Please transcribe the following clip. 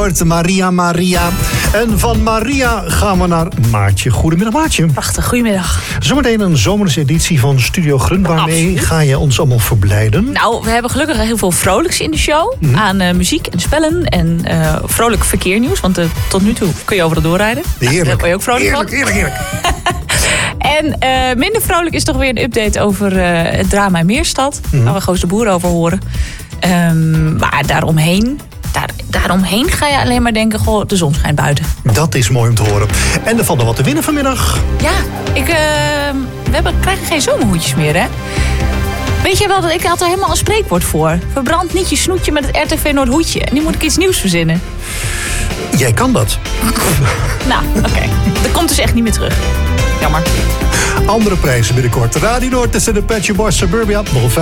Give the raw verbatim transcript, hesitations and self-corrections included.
Noord, Maria Maria. En van Maria gaan we naar Maartje. Goedemiddag Maartje. Prachtig, goedemiddag. Zometeen een zomerse editie van Studio Grun. Waarmee Absoluut. Ga je ons allemaal verblijden? Nou, we hebben gelukkig heel veel vrolijks in de show. Mm-hmm. Aan uh, muziek en spellen en uh, vrolijk verkeernieuws. Want uh, tot nu toe kun je overal doorrijden. Heerlijk. Nou, daar ben je ook vrolijk heerlijk, van. Heerlijk, heerlijk, En uh, minder vrolijk is toch weer een update over uh, het drama in Meerstad. Mm-hmm. Waar we Goos de Boer over horen. Um, maar daaromheen... Daar, daaromheen ga je alleen maar denken, goh, de zon schijnt buiten. Dat is mooi om te horen. En er valt nog wat te winnen vanmiddag. Ja, ik, uh, we hebben, krijgen geen zomerhoedjes meer, hè? Weet je wel, dat ik had er helemaal een spreekwoord voor. Verbrand niet je snoetje met het R T V Noord hoedje. En nu moet ik iets nieuws verzinnen. Jij kan dat. Nou, oké. Okay. Dat komt dus echt niet meer terug. Jammer. Andere prijzen binnenkort. Radio Noord tussen de Pet Shop Boys Suburbia. Nog vijf.